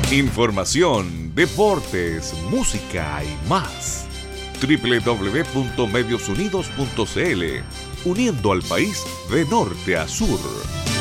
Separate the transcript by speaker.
Speaker 1: Información, deportes, música y más. www.mediosunidos.cl, uniendo al país de norte a sur.